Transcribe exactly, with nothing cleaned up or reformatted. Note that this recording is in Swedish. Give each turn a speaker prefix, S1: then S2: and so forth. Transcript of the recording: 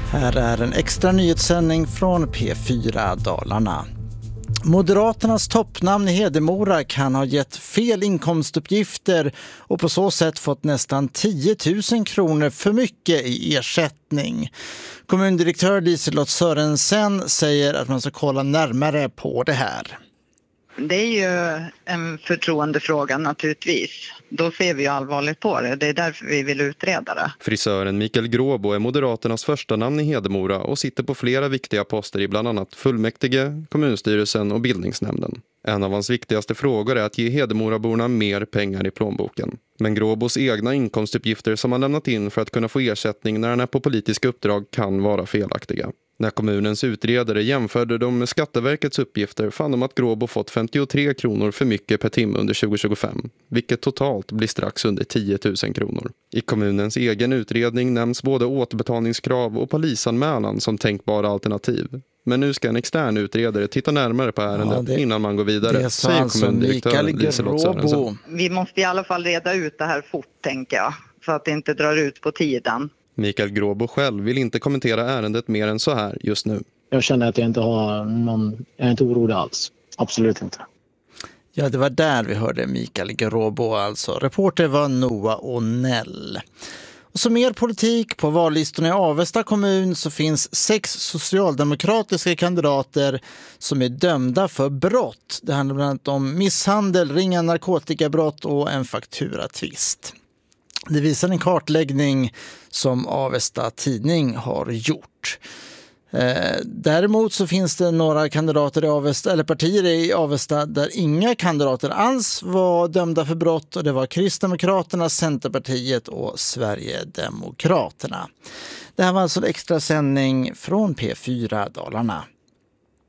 S1: Här är en extra nyhetssändning från P fyra Dalarna. Moderaternas toppnamn i Hedemora kan ha gett fel inkomstuppgifter och på så sätt fått nästan tio tusen kronor för mycket i ersättning. Kommundirektör Liselott Sörensen säger att man ska kolla närmare på det här.
S2: Det är ju en förtroendefråga naturligtvis. Då ser vi ju allvarligt på det. Det är därför vi vill utreda det.
S3: Frisören Mikael Gråbo är Moderaternas första namn i Hedemora och sitter på flera viktiga poster i bland annat fullmäktige, kommunstyrelsen och bildningsnämnden. En av hans viktigaste frågor är att ge Hedemoraborna mer pengar i plånboken. Men Gråbos egna inkomstuppgifter som han lämnat in för att kunna få ersättning när han är på politiska uppdrag kan vara felaktiga. När kommunens utredare jämförde dem med Skatteverkets uppgifter fann de att Gråbo fått femtiotre kronor för mycket per timme under tjugo tjugofem, vilket totalt blir strax under tio tusen kronor. I kommunens egen utredning nämns både återbetalningskrav och polisanmälan som tänkbara alternativ. Men nu ska en extern utredare titta närmare på ärendet ja, det, innan man går vidare,
S1: det säger alltså kommundirektör Liselott Sörensen.
S2: Vi måste i alla fall reda ut det här fort, tänker jag, så att det inte drar ut på tiden.
S3: Mikael Gråbo själv vill inte kommentera ärendet mer än så här just nu.
S4: Jag känner att jag inte har någon, jag är inte orolig alls. Absolut inte.
S1: Ja, det var där vi hörde Mikael Gråbo alltså. Reporter var Noah O'Nell. Och så mer politik på vallistorna i Avesta kommun så finns sex socialdemokratiska kandidater som är dömda för brott. Det handlar bland annat om misshandel, ringa narkotikabrott och en fakturatvist. Det visar en kartläggning som Avesta Tidning har gjort. Eh, däremot så finns det några kandidater i Avesta, eller partier i Avesta där inga kandidater alls var dömda för brott, och det var Kristdemokraterna, Centerpartiet och Sverigedemokraterna. Det här var alltså en extra sändning från P fyra Dalarna.